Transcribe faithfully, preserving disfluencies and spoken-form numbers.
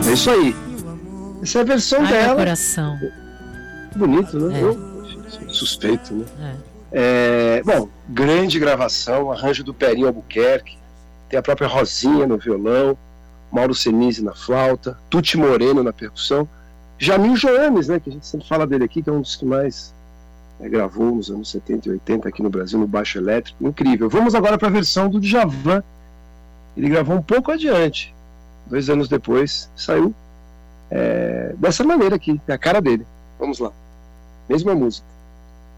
É isso aí. Essa é a versão Ai, dela. meu coração. Bonito, né? É. Eu, suspeito, né? É. É, bom, grande gravação, arranjo do Perinho Albuquerque, tem a própria Rosinha no violão, Mauro Senise na flauta, Tuti Moreno na percussão, Jamil Joanes, né, que a gente sempre fala dele aqui, que é um dos que mais é, gravou nos anos setenta e oitenta aqui no Brasil, no baixo elétrico, incrível. Vamos agora para a versão do Djavan. Ele gravou um pouco adiante, dois anos depois, saiu é, dessa maneira aqui, é a cara dele. Vamos lá, mesma música.